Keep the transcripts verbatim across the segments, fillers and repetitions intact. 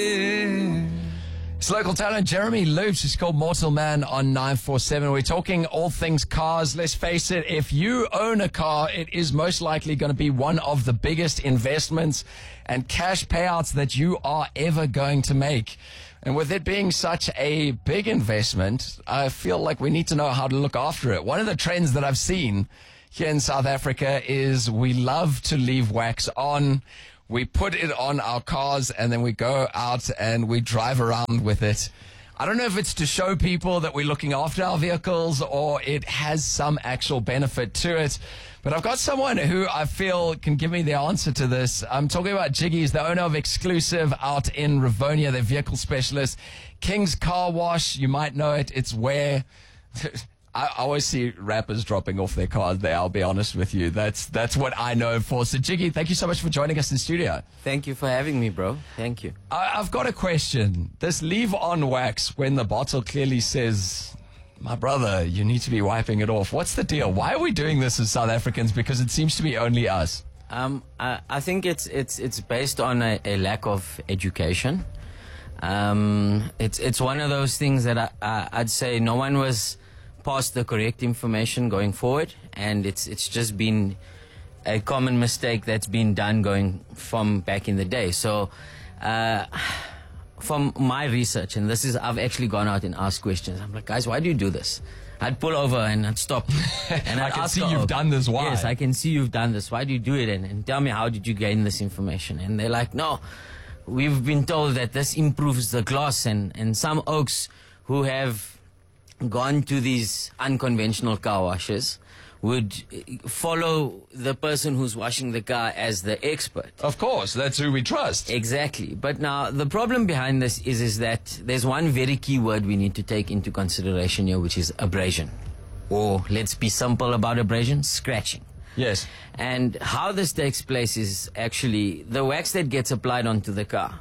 It's local talent Jeremy Loops. It's called Mortal Man on nine four seven. We're talking all things cars. Let's face it, if you own a car, it is most likely going to be one of the biggest investments and cash payouts that you are ever going to make. And with it being such a big investment, I feel like we need to know how to look after it. One of the trends that I've seen here in South Africa is we love to leave wax on. We put it on our cars and then we go out and we drive around with it. I don't know if it's to show people that we're looking after our vehicles or it has some actual benefit to it. But I've got someone who I feel can give me the answer to this. I'm talking about Jiggy. He's the owner of Exclusive out in Rivonia, their vehicle specialist. King's Car Wash, you might know it. It's where... I always see rappers dropping off their cars there, I'll be honest with you. That's that's what I know it for. So, Jiggy, thank you so much for joining us in studio. Thank you for having me, bro. Thank you. I, I've got a question. This leave on wax when the bottle clearly says, my brother, you need to be wiping it off. What's the deal? Why are we doing this as South Africans? Because it seems to be only us. Um, I, I think it's it's it's based on a, a lack of education. Um, it's it's one of those things that I, I, I'd say no one was past the correct information going forward, and it's it's just been a common mistake that's been done going from back in the day. So uh, from my research, and this is, I've actually gone out and asked questions. I'm like, guys, why do you do this? I'd pull over and I'd stop. And I'd I can ask see her, you've oh, done this, why? Yes, I can see you've done this. Why do you do it? And, and tell me, how did you gain this information? And they're like, no, we've been told that this improves the gloss, and, and some oaks who have gone to these unconventional car washes would follow the person who's washing the car as the expert. Of course, that's who we trust. Exactly. But now the problem behind this is, is that there's one very key word we need to take into consideration here, which is abrasion. Or let's be simple about abrasion, scratching. Yes. And how this takes place is actually the wax that gets applied onto the car,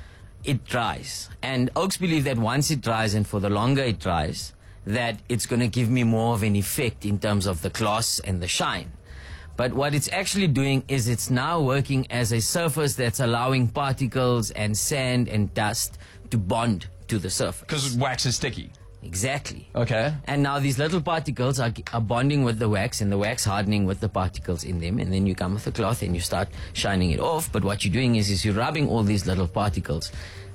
it dries. And oaks believe that once it dries and for the longer it dries, that it's going to give me more of an effect in terms of the gloss and the shine. But what it's actually doing is it's now working as a surface that's allowing particles and sand and dust to bond to the surface. Because wax is sticky. Exactly. Okay. And now these little particles are, are bonding with the wax, and the wax hardening with the particles in them, and then you come with a cloth and you start shining it off. But what you're doing is, is you're rubbing all these little particles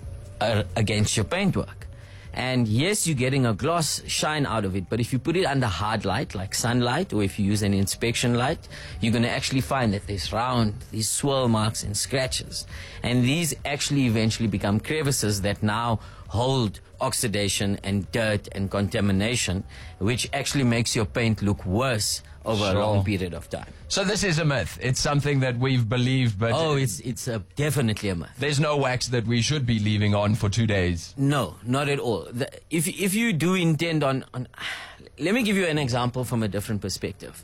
uh, against your paintwork. And yes, you're getting a gloss shine out of it, but if you put it under hard light, like sunlight, or if you use an inspection light, you're going to actually find that there's round, these swirl marks and scratches. And these actually eventually become crevices that now hold oxidation and dirt and contamination, which actually makes your paint look worse over Sure. a long period of time. So this is a myth. It's something that we've believed, but Oh, it's it's a, definitely a myth. there's no wax that we should be leaving on for two days. No, not at all. The, if if you do intend on, on, let me give you an example from a different perspective.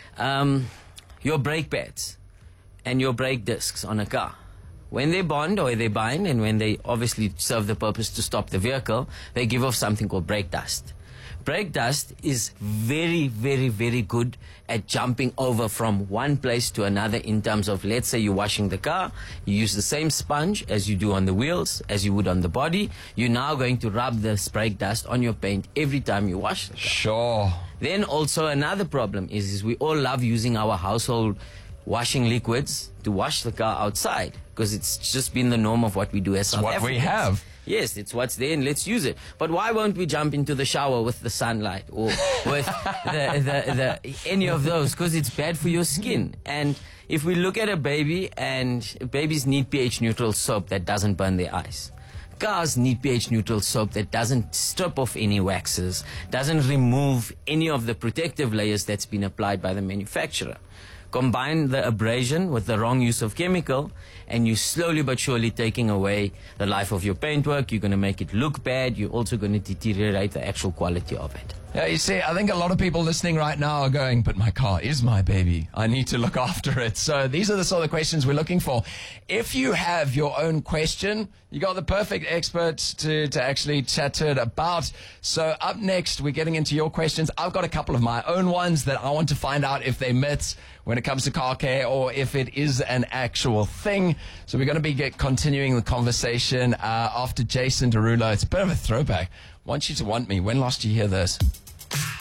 Um, your brake pads and your brake discs on a car, when they bond or they bind, and when they obviously serve the purpose to stop the vehicle, they give off something called brake dust. Brake dust is very, very, very good at jumping over from one place to another in terms of, let's say you're washing the car, you use the same sponge as you do on the wheels, as you would on the body. You're now going to rub this brake dust on your paint every time you wash the car. Sure. Then also another problem is, is we all love using our household washing liquids to wash the car outside, because it's just been the norm of what we do as South What we Africans. have. Yes, it's what's there, and let's use it. But why won't we jump into the shower with the sunlight or with the, the, the, any of those? Because it's bad for your skin. And if we look at a baby, and babies need pH neutral soap that doesn't burn their eyes. Cars need pH neutral soap that doesn't strip off any waxes, doesn't remove any of the protective layers that's been applied by the manufacturer. Combine the abrasion with the wrong use of chemical, and you're slowly but surely taking away the life of your paintwork. You're going to make it look bad. You're also going to deteriorate the actual quality of it. Yeah, you see, I think a lot of people listening right now are going, but my car is my baby. I need to look after it. So these are the sort of questions we're looking for. If you have your own question, you got the perfect experts to, to actually chat to it about. So up next, we're getting into your questions. I've got a couple of my own ones that I want to find out if they're myths when it comes to car care or if it is an actual thing. So we're going to be get, continuing the conversation uh, after Jason Derulo. It's a bit of a throwback. Want You to Want Me. When last did you hear this?